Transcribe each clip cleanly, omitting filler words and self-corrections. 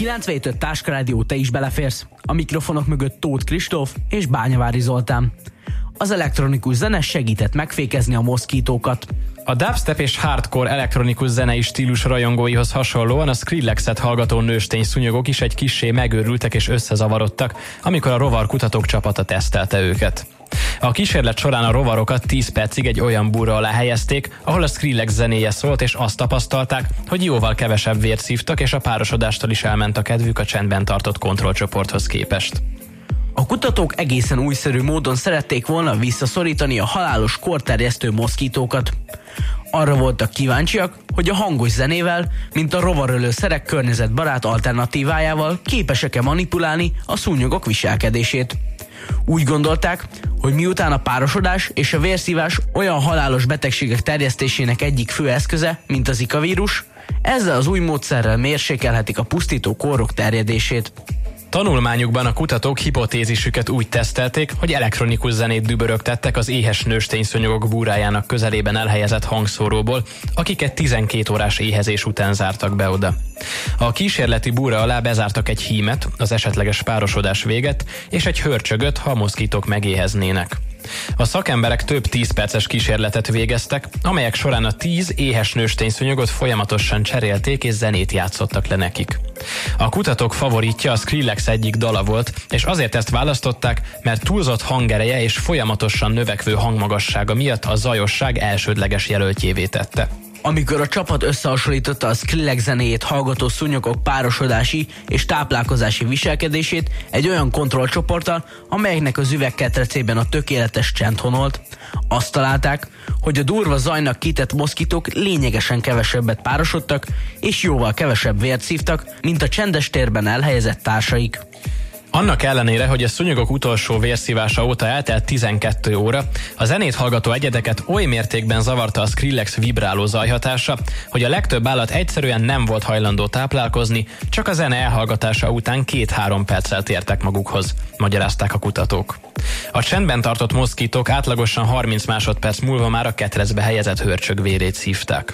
97.5 Táskarádió, te is beleférsz. A mikrofonok mögött Tóth Kristóf és Bányavári Zoltán. Az elektronikus zene segített megfékezni a moszkítókat. A dubstep és hardcore elektronikus zenei stílus rajongóihoz hasonlóan a Skrillexet hallgató nőstény szúnyogok is egy kissé megőrültek és összezavarodtak, amikor a rovarkutatók csapata tesztelte őket. A kísérlet során a rovarokat 10 percig egy olyan búra alá helyezték, ahol a Skrillex zenéje szólt, és azt tapasztalták, hogy jóval kevesebb vért szívtak, és a párosodástól is elment a kedvük a csendben tartott kontrollcsoporthoz képest. A kutatók egészen újszerű módon szerették volna visszaszorítani a halálos kórterjesztő moszkítókat. Arra voltak kíváncsiak, hogy a hangos zenével, mint a rovarölő szerek környezetbarát alternatívájával képesek-e manipulálni a szúnyogok viselkedését. Úgy gondolták, hogy miután a párosodás és a vérszívás olyan halálos betegségek terjesztésének egyik fő eszköze, mint a Zika vírus, ezzel az új módszerrel mérsékelhetik a pusztító kórok terjedését. Tanulmányukban a kutatók hipotézisüket úgy tesztelték, hogy elektronikus zenét dübörögtettek az éhes nőstényszúnyogok búrájának közelében elhelyezett hangszóróból, akiket 12 órás éhezés után zártak be oda. A kísérleti búra alá bezártak egy hímet, az esetleges párosodás véget, és egy hörcsögöt, ha a moszkítók megéheznének. A szakemberek több 10 perces kísérletet végeztek, amelyek során a 10 éhes nőstényszúnyogot folyamatosan cserélték és zenét játszottak le nekik. A kutatók favoritja a Skrillex egyik dala volt, és azért ezt választották, mert túlzott hangereje és folyamatosan növekvő hangmagassága miatt a zajosság elsődleges jelöltjévé tette. Amikor a csapat összehasonlította a Skrillex zenéjét hallgató szúnyogok párosodási és táplálkozási viselkedését egy olyan kontrollcsoporttal, amelyeknek az üvegketrecében a tökéletes csend honolt, azt találták, hogy a durva zajnak kitett moszkítók lényegesen kevesebbet párosodtak, és jóval kevesebb vért szívtak, mint a csendes térben elhelyezett társaik. Annak ellenére, hogy a szúnyogok utolsó vérszívása óta eltelt 12 óra, a zenét hallgató egyedeket oly mértékben zavarta a Skrillex vibráló zajhatása, hogy a legtöbb állat egyszerűen nem volt hajlandó táplálkozni, csak a zene elhallgatása után 2-3 perccel tértek magukhoz, magyarázták a kutatók. A csendben tartott moszkítók átlagosan 30 másodperc múlva már a ketrecbe helyezett hörcsög vérét szívták.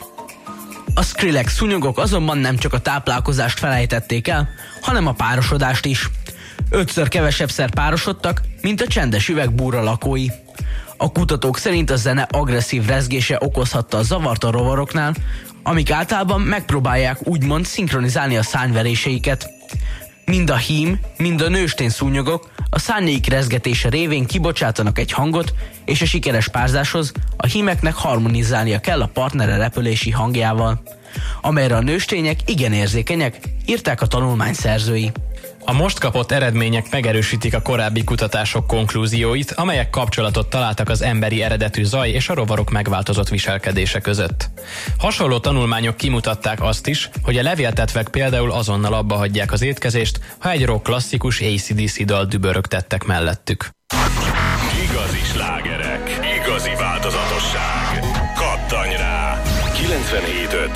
A Skrillex szúnyogok azonban nem csak a táplálkozást felejtették el, hanem a párosodást is. 5-ször kevesebbszer párosodtak, mint a csendes üvegbúra lakói. A kutatók szerint a zene agresszív rezgése okozhatta a zavart a rovaroknál, amik általában megpróbálják úgymond szinkronizálni a szárnyveréseiket. Mind a hím, mind a nőstény szúnyogok a szárnyaik rezgetése révén kibocsátanak egy hangot, és a sikeres párzáshoz a hímeknek harmonizálnia kell a partnere repülési hangjával, amelyre a nőstények igen érzékenyek, írták a tanulmány szerzői. A most kapott eredmények megerősítik a korábbi kutatások konklúzióit, amelyek kapcsolatot találtak az emberi eredetű zaj és a rovarok megváltozott viselkedése között. Hasonló tanulmányok kimutatták azt is, hogy a levéltetvek például azonnal abba hagyják az étkezést, ha egy rock klasszikus AC/DC dal dübörögtettek mellettük. Igazi slágerek, igazi változatosság. Kattanj rá! 97.5